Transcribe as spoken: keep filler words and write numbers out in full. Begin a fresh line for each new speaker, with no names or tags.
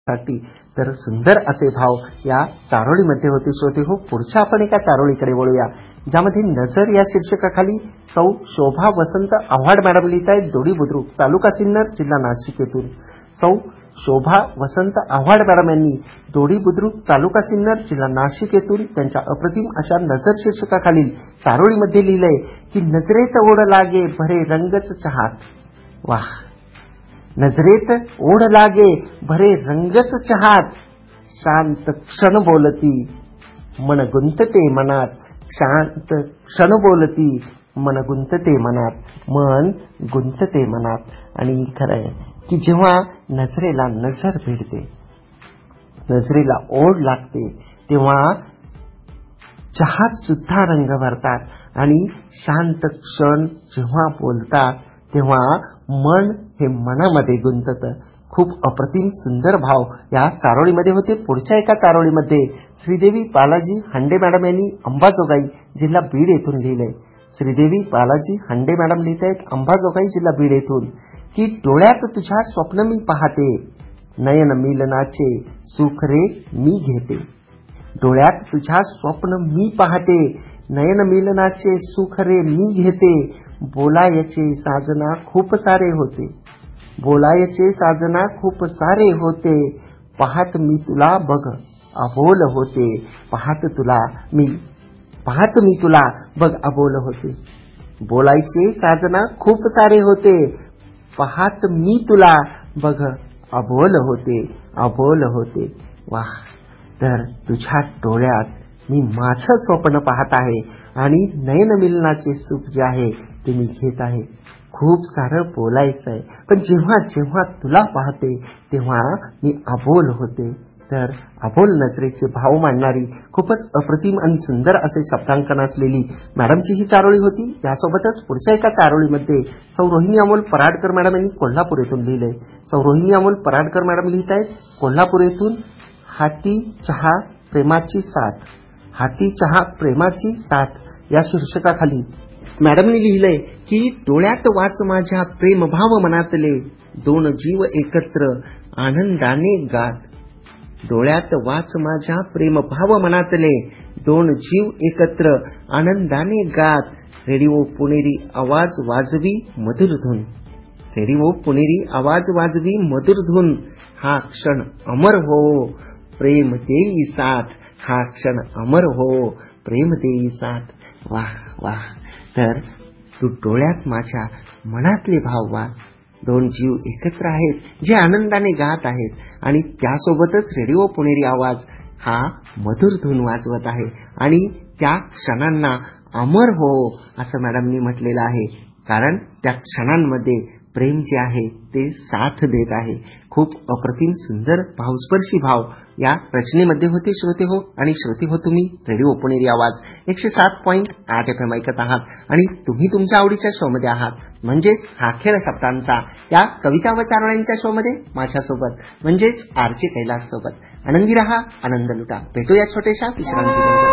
साठी तर सुंदर असे भाव या चारोळीमध्ये होते. श्रोते हो, पुढच्या आपण एका चारोळीकडे वळूया, ज्यामध्ये नजर या शीर्षकाखाली सौ शोभा वसंत आव्हाड मॅडम लिहित आहेत दोडी बुद्रुक, तालुका सिन्नर, जिल्हा नाशिक येथून. सौ शोभा वसंत आव्हाड मॅडम यांनी दोडी बुद्रुक, तालुका सिन्नर, जिल्हा नाशिक येथून त्यांच्या अप्रतिम अशा नजर शीर्षकाखालील चारोळीमध्ये लिहिलंय की नजरेत ओढ लागे भरे रंगच चहात. वाह, नजरेत ओढ लागे भरे रंगच चहात, शांत क्षण बोलती मन गुंतते मनात, शांत क्षण बोलती मन गुंतते मनात, मन गुंतते मनात. आणि खरंय की जेव्हा नजरेला नजर भिडते, नजरेला ओढ लागते, तेव्हा चहात सुद्धा रंग भरतात आणि शांत क्षण जेव्हा बोलतात तेव्हा मन हे मनामध्ये गुंततं. खूप अप्रतिम सुंदर भाव या चारोळीमध्ये होते. पुढच्या एका चारोळीमध्ये श्रीदेवी बालाजी हांडे मॅडम यांनी अंबाजोगाई, जिल्हा बीड येथून लिहिलंय. श्रीदेवी बालाजी हांडे मॅडम लिहित आहेत अंबाजोगाई, जिल्हा बीड येथून की डोळ्यात तुझ्या स्वप्न मी पाहते, नयन मिलनाचे सुख रे मी घेते. डोळ्यात तुझ्या स्वप्न मी पाहते, नयन मिलनाचे सुख रे मी घेते. बोलायचे साजना खूप सारे होते, बोलायचे साजना खूप सारे होते, पाहत मी तुला बघ अबोल होते. पाहत तुला मी पाहत मी तुला बघ अबोल होते. बोलायचे साजना खूप सारे होते, पाहत मी तुला बघ अबोल होते, अबोल होते. वाह, तर तुझ्या डोळ्यात मी माझं स्वप्न पाहत आहे आणि नयन मिलनाचे सुख जे आहे ते मी घेत आहे. खूप सारं बोलायचं आहे, पण जेव्हा जेव्हा तुला पाहते तेव्हा मी अबोल होते. तर अबोल नजरेचे भाव मांडणारी खूपच अप्रतिम आणि सुंदर असे शब्दांकन असलेली मॅडमची ही चारोळी होती. यासोबतच पुढच्या एका चारोळीमध्ये सौ रोहिणी अमोल पराडकर मॅडम यांनी कोल्हापूर येथून लिहिलंय. सौ रोहिणी अमोल पराडकर मॅडम लिहित आहेत कोल्हापूर येथून, हाती चहा प्रेमाची साथ, हाती चहा प्रेमाची साथ या शीर्षकाखाली मॅडमनी लिहिलंय की डोळ्यात वाच माझ्या प्रेमभाव मनातले, दोन जीव एकत्र आनंदाने गात. डोळ्यात वाच माझ्या प्रेमभाव मनातले, दोन जीव एकत्र आनंदाने गात. रेडिओ पुणेरी आवाज वाजवी मधुर धून, रेडिओ पुणेरी आवाज वाजवी मधुर धून, हा क्षण अमर हो प्रेम देई साथ, हा क्षण अमर हो प्रेम देई साथ. वाह वाह, तर तू डोळ्यात माझ्या मनातले भाव वाच, दोन जीव एकत्र आहेत जे आनंदाने गात आहेत आणि त्यासोबतच रेडिओ पुणेरी आवाज हा मधुर धून वाजवत आहे आणि त्या क्षणांना अमर हो असं मॅडमनी म्हटलेलं आहे, कारण त्या क्षणांमध्ये प्रेम जे आहे ते साथ देत आहे. खूप अप्रतिम सुंदर भावस्पर्शी भाव या रचनेमध्ये होते. श्रोते हो, आणि श्रोते हो तुम्ही रेडिओ पुणेरी आवाज एकशे सात पॉईंट आठ एफ एम ऐकत आहात आणि तुम्ही तुमच्या आवडीच्या शो मध्ये आहात, म्हणजेच हा खेळ शब्दांचा या कविता व चारोळ्यांच्या शो मध्ये माझ्यासोबत म्हणजेच आरचे कैलास सोबत. आनंदी रहा, आनंद लुटा. भेटूया छोट्याशा विश्रांतीनंतर.